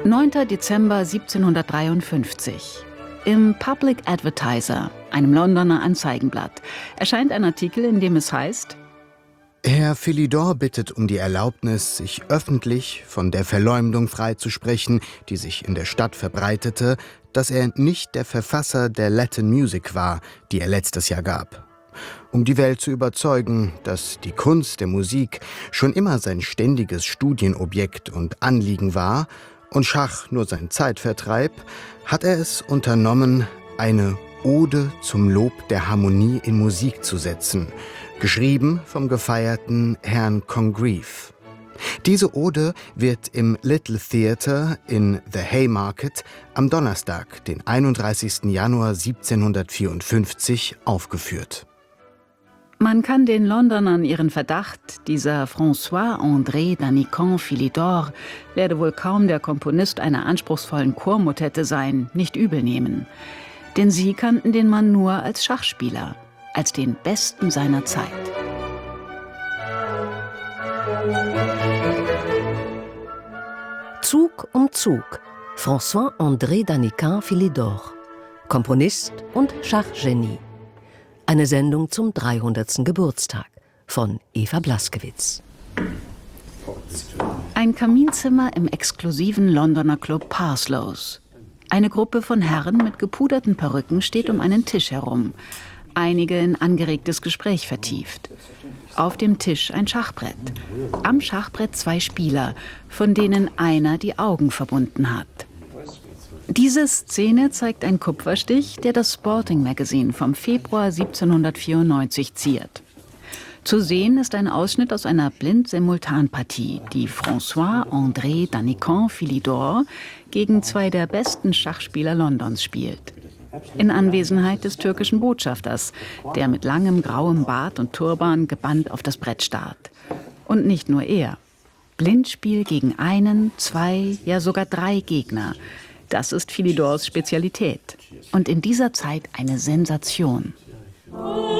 9. Dezember 1753. Im Public Advertiser, einem Londoner Anzeigenblatt, erscheint ein Artikel, in dem es heißt: Herr Philidor bittet um die Erlaubnis, sich öffentlich von der Verleumdung freizusprechen, die sich in der Stadt verbreitete, dass er nicht der Verfasser der Latin Music war, die er letztes Jahr gab. Um die Welt zu überzeugen, dass die Kunst der Musik schon immer sein ständiges Studienobjekt und Anliegen war und Schach nur sein Zeitvertreib, hat er es unternommen, eine Ode zum Lob der Harmonie in Musik zu setzen, geschrieben vom gefeierten Herrn Congreve. Diese Ode wird im Little Theatre in The Haymarket am Donnerstag, den 31. Januar 1754, aufgeführt. Man kann den Londonern ihren Verdacht, dieser François-André d'Anicant Philidor werde wohl kaum der Komponist einer anspruchsvollen Chormotette sein, nicht übel nehmen. Denn sie kannten den Mann nur als Schachspieler, als den Besten seiner Zeit. Zug um Zug. François-André d'Anicant Philidor. Komponist und Schachgenie. Eine Sendung zum 300. Geburtstag von Eva Blaskewitz. Ein Kaminzimmer im exklusiven Londoner Club Parslows. Eine Gruppe von Herren mit gepuderten Perücken steht um einen Tisch herum. Einige in angeregtes Gespräch vertieft. Auf dem Tisch ein Schachbrett. Am Schachbrett 2 Spieler, von denen einer die Augen verbunden hat. Diese Szene zeigt ein Kupferstich, der das Sporting Magazine vom Februar 1794 ziert. Zu sehen ist ein Ausschnitt aus einer Blind-Simultanpartie, die François-André d'Anicant Philidor gegen 2 der besten Schachspieler Londons spielt. In Anwesenheit des türkischen Botschafters, der mit langem grauem Bart und Turban gebannt auf das Brett starrt. Und nicht nur er. Blindspiel gegen 1, 2, ja sogar 3 Gegner. Das ist Philidors Spezialität. Und in dieser Zeit eine Sensation.